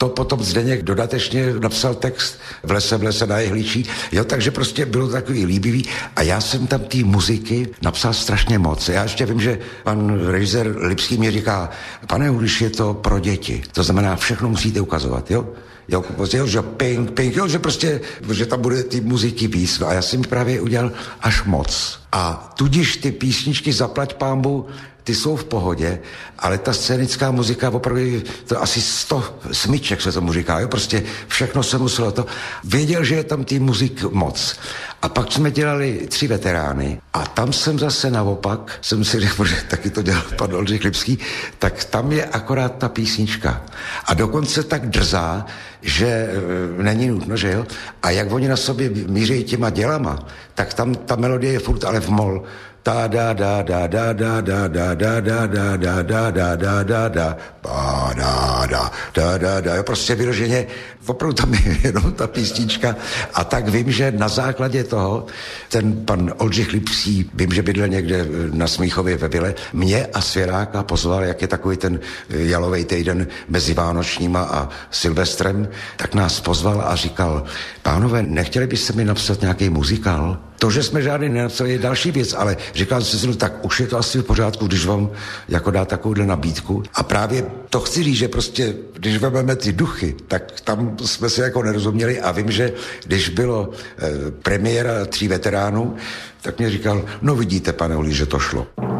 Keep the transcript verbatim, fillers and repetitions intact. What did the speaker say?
to potom Zdeněk dodatečně napsal text V lese, v lese na jehličí, jo, takže prostě bylo takový líbivý a já jsem tam té muziky napsal strašně moc. Já ještě vím, že pan režisér Lipský mě říká, pane Uliš, je to pro děti, to znamená, všechno musíte ukazovat, jo? Jo, jo, že pink, pink, jo, že prostě, že tam bude ty muziky víc. No a já jsem právě udělal až moc. A tudíž ty písničky Zaplať pánbu, ty jsou v pohodě, ale ta scénická muzika opravdu, to asi sto smyček se tomu říká, jo, prostě všechno se muselo to. Věděl, že je tam tý muzik moc. A pak jsme dělali Tři veterány a tam jsem zase naopak, jsem si řekl, že taky to dělal pan Oldřich Lipský, tak tam je akorát ta písnička. A dokonce tak drzá, že e, není nutno, že jo? A jak oni na sobě míří těma dělama, tak tam ta melodie je furt ale v mol. Ta da da da da da da da da da da da da da da da da ba da da da da da prostě vyloženě opravdu tam je jenom ta písnička a tak vím, že na základě toho ten pan Oldřich Lipský, vím, že bydlel někde na Smíchově ve vile, mě a Svěráka pozval, jak je takový ten jalovej týden mezi Vánočníma a Silvestrem, tak nás pozval a říkal, pánové, nechtěli byste mi napsat nějaký muzikál? To, že jsme žádný nenapsali, je další věc, ale říkal jsem si, no, tak už je to asi v pořádku, když vám jako dá takovouhle nabídku. A právě to chci říct, že prostě, když vezmeme ty duchy, tak tam jsme se jako nerozuměli a vím, že když bylo eh, premiéra Tří veteránů, tak mě říkal, no vidíte, pane Uli, že to šlo.